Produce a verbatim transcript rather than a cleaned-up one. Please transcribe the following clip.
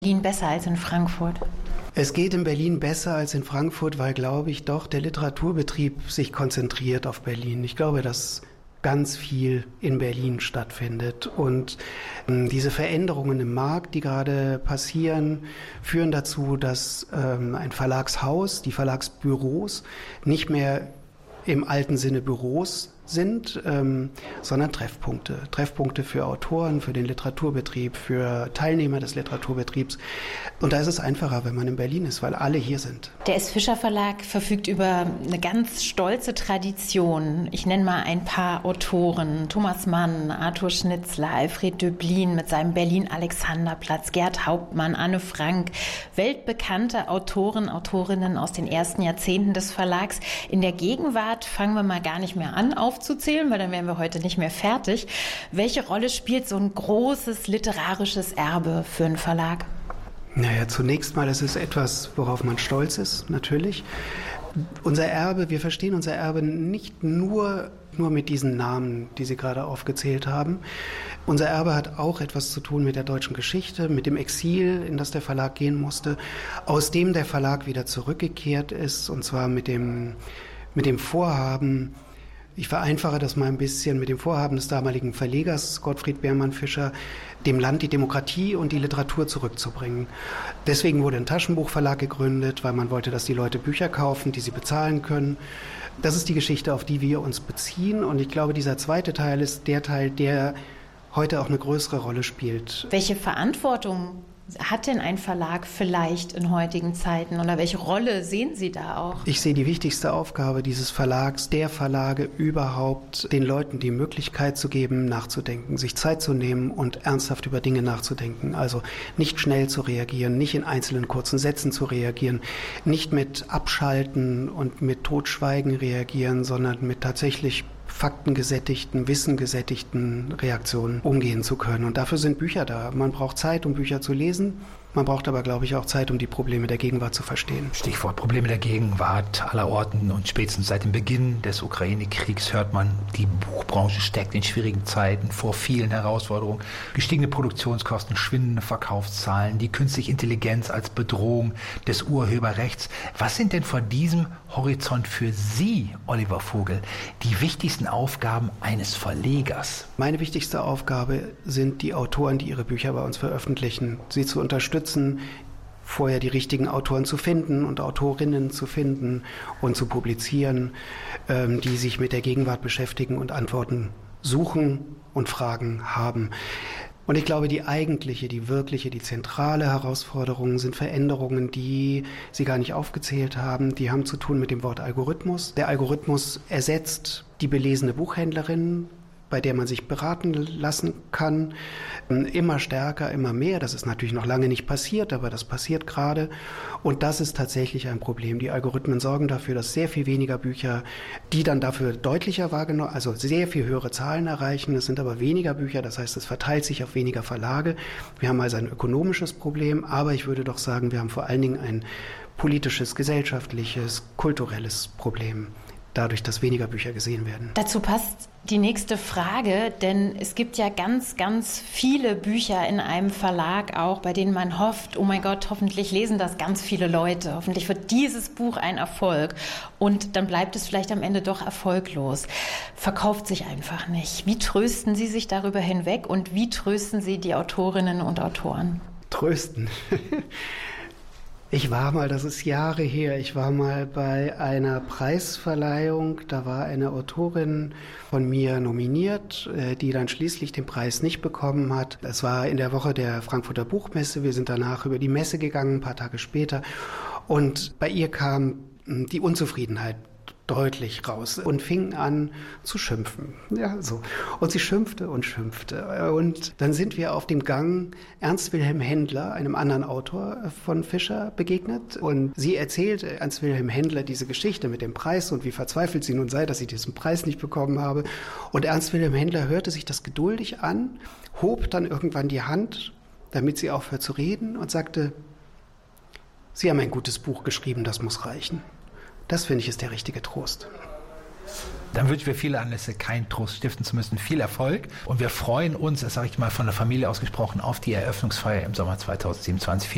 Berlin besser als in Frankfurt? Es geht in Berlin besser als in Frankfurt, weil, glaube ich, doch der Literaturbetrieb sich konzentriert auf Berlin. Ich glaube, dass ganz viel in Berlin stattfindet. Und ähm, diese Veränderungen im Markt, die gerade passieren, führen dazu, dass ähm, ein Verlagshaus, die Verlagsbüros, nicht mehr im alten Sinne Büros sind, ähm, sondern Treffpunkte. Treffpunkte für Autoren, für den Literaturbetrieb, für Teilnehmer des Literaturbetriebs. Und da ist es einfacher, wenn man in Berlin ist, weil alle hier sind. Der S. Fischer Verlag verfügt über eine ganz stolze Tradition. Ich nenne mal ein paar Autoren. Thomas Mann, Arthur Schnitzler, Alfred Döblin mit seinem Berlin-Alexanderplatz, Gerd Hauptmann, Anne Frank. Weltbekannte Autoren, Autorinnen aus den ersten Jahrzehnten des Verlags. In der Gegenwart fangen wir mal gar nicht mehr an aufzuzählen, weil dann wären wir heute nicht mehr fertig. Welche Rolle spielt so ein großes literarisches Erbe für einen Verlag? Naja, zunächst mal ist es etwas, worauf man stolz ist, natürlich. Unser Erbe, wir verstehen unser Erbe nicht nur, nur mit diesen Namen, die Sie gerade aufgezählt haben. Unser Erbe hat auch etwas zu tun mit der deutschen Geschichte, mit dem Exil, in das der Verlag gehen musste, aus dem der Verlag wieder zurückgekehrt ist, und zwar mit dem, mit dem Vorhaben, ich vereinfache das mal ein bisschen, mit dem Vorhaben des damaligen Verlegers Gottfried Beermann Fischer, dem Land die Demokratie und die Literatur zurückzubringen. Deswegen wurde ein Taschenbuchverlag gegründet, weil man wollte, dass die Leute Bücher kaufen, die sie bezahlen können. Das ist die Geschichte, auf die wir uns beziehen. Und ich glaube, dieser zweite Teil ist der Teil, der heute auch eine größere Rolle spielt. Welche Verantwortung hat denn ein Verlag vielleicht in heutigen Zeiten oder welche Rolle sehen Sie da auch? Ich sehe die wichtigste Aufgabe dieses Verlags, der Verlage überhaupt, den Leuten die Möglichkeit zu geben, nachzudenken, sich Zeit zu nehmen und ernsthaft über Dinge nachzudenken. Also nicht schnell zu reagieren, nicht in einzelnen kurzen Sätzen zu reagieren, nicht mit Abschalten und mit Totschweigen reagieren, sondern mit tatsächlich faktengesättigten, wissengesättigten Reaktionen umgehen zu können. Und dafür sind Bücher da. Man braucht Zeit, um Bücher zu lesen. Man braucht aber, glaube ich, auch Zeit, um die Probleme der Gegenwart zu verstehen. Stichwort Probleme der Gegenwart aller Orten, und spätestens seit dem Beginn des Ukraine-Kriegs hört man, die Buchbranche steckt in schwierigen Zeiten vor vielen Herausforderungen. Gestiegene Produktionskosten, schwindende Verkaufszahlen, die künstliche Intelligenz als Bedrohung des Urheberrechts. Was sind denn vor diesem Horizont für Sie, Oliver Vogel, die wichtigsten Aufgaben eines Verlegers? Meine wichtigste Aufgabe sind die Autoren, die ihre Bücher bei uns veröffentlichen, sie zu unterstützen, vorher die richtigen Autoren zu finden und Autorinnen zu finden und zu publizieren, ähm, die sich mit der Gegenwart beschäftigen und Antworten suchen und Fragen haben. Und ich glaube, die eigentliche, die wirkliche, die zentrale Herausforderung sind Veränderungen, die Sie gar nicht aufgezählt haben. Die haben zu tun mit dem Wort Algorithmus. Der Algorithmus ersetzt die belesene Buchhändlerin, bei der man sich beraten lassen kann, immer stärker, immer mehr. Das ist natürlich noch lange nicht passiert, aber das passiert gerade. Und das ist tatsächlich ein Problem. Die Algorithmen sorgen dafür, dass sehr viel weniger Bücher, die dann dafür deutlicher wahrgenommen, also sehr viel höhere Zahlen erreichen. Es sind aber weniger Bücher, das heißt, es verteilt sich auf weniger Verlage. Wir haben also ein ökonomisches Problem, aber ich würde doch sagen, wir haben vor allen Dingen ein politisches, gesellschaftliches, kulturelles Problem, dadurch, dass weniger Bücher gesehen werden. Dazu passt die nächste Frage, denn es gibt ja ganz, ganz viele Bücher in einem Verlag auch, bei denen man hofft, oh mein Gott, hoffentlich lesen das ganz viele Leute, hoffentlich wird dieses Buch ein Erfolg, und dann bleibt es vielleicht am Ende doch erfolglos, verkauft sich einfach nicht. Wie trösten Sie sich darüber hinweg und wie trösten Sie die Autorinnen und Autoren? Trösten? Ich war mal, das ist Jahre her, ich war mal bei einer Preisverleihung, da war eine Autorin von mir nominiert, die dann schließlich den Preis nicht bekommen hat. Es war in der Woche der Frankfurter Buchmesse, wir sind danach über die Messe gegangen, ein paar Tage später, und bei ihr kam die Unzufriedenheit deutlich raus und fing an zu schimpfen. Ja, so. Und sie schimpfte und schimpfte. Und dann sind wir auf dem Gang Ernst Wilhelm Händler, einem anderen Autor von Fischer, begegnet. Und sie erzählte Ernst Wilhelm Händler diese Geschichte mit dem Preis und wie verzweifelt sie nun sei, dass sie diesen Preis nicht bekommen habe. Und Ernst Wilhelm Händler hörte sich das geduldig an, hob dann irgendwann die Hand, damit sie aufhört zu reden, und sagte: Sie haben ein gutes Buch geschrieben, das muss reichen. Das, finde ich, ist der richtige Trost. Dann wünschen wir viele Anlässe, keinen Trost stiften zu müssen. Viel Erfolg. Und wir freuen uns, das sage ich mal von der Familie ausgesprochen, auf die Eröffnungsfeier im Sommer zweitausendsiebenundzwanzig.